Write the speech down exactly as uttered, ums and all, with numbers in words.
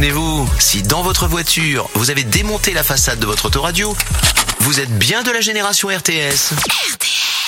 Souvenez-vous, si dans votre voiture, vous avez démonté la façade de votre autoradio, vous êtes bien de la génération R T S.